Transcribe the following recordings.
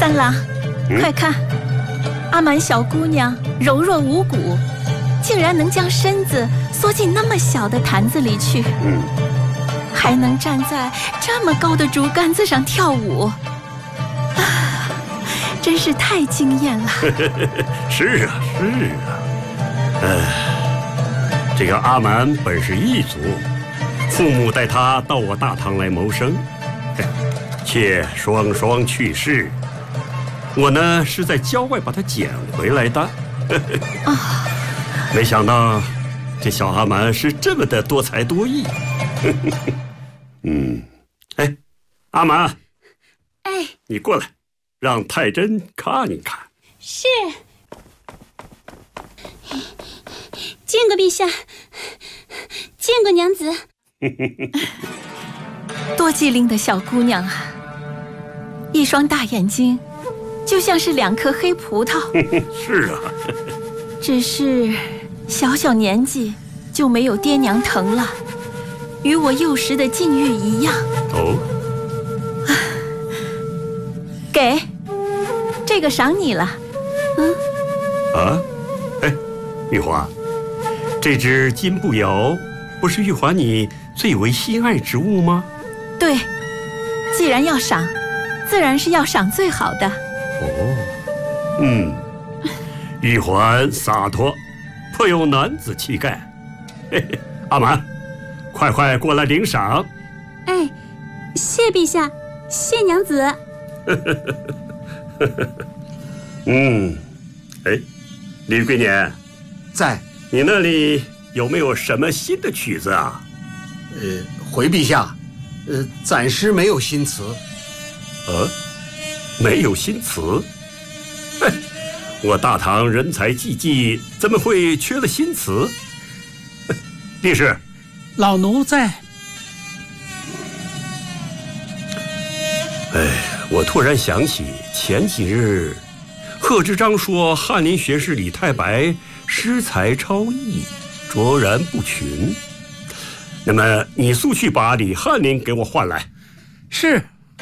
三郎，快看，阿满小姑娘柔弱无骨，竟然能将身子缩进那么小的坛子里去，还能站在这么高的竹竿子上跳舞，真是太惊艳了。 是啊，是啊。这个阿满本是异族，父母带他到我大唐来谋生，却双双去世。我呢是在郊外把他捡回来的。没想到这小阿满是这么的多才多艺。哎，阿满， 哎， 你过来，让太真看一看。 是。见过陛下，见过娘子。 多机灵的小姑娘啊，一双大眼睛就像是2颗黑葡萄。 是啊， 只是小小年纪就没有爹娘疼了，与我幼时的境遇一样。 哦， 给，这个赏你了。 哎，玉华，这只金步摇不是玉华你最为心爱之物吗？ 对，既然要赏，自然是要赏最好的。 玉环洒脱，颇有男子气概。阿满，快过来领赏。 哎，谢陛下，谢娘子。 哎，李桂年， 在。 你那里有没有什么新的曲子啊？ 回陛下，暂时没有新词。 没有新词？我大唐人才济济，怎么会缺了新词？力士， 老奴在。 我突然想起前几日贺知章说翰林学士李太白诗才超逸，卓然不群。那么你速去把李翰林给我唤来。 是。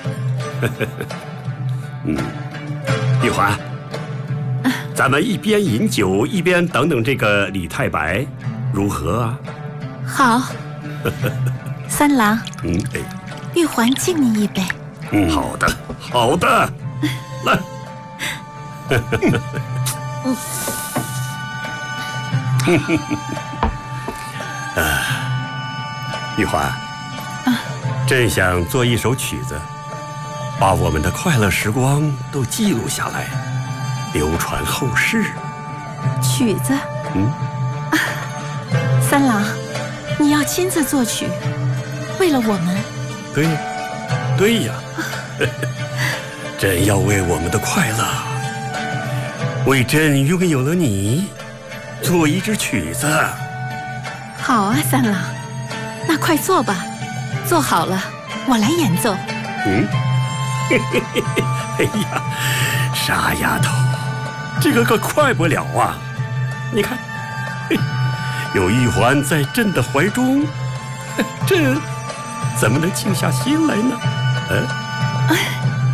玉环，咱们一边饮酒一边等等这个李太白，如何啊？ 好。三郎，玉环敬你一杯。 好的，好的，来。玉环，朕想做一首曲子，把我们的快乐时光都记录下来，流传后世。 曲子？三郎，你要亲自作曲，为了我们？ 对呀，朕要为我们的快乐，为朕拥有了你，做一支曲子。 好啊，三郎，那快做吧，做好了我来演奏。 哎呀，傻丫头，这个可快不了啊！你看，有玉环在朕的怀中，朕怎么能静下心来呢？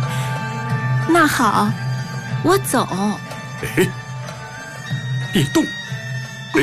那好，我走。 别动。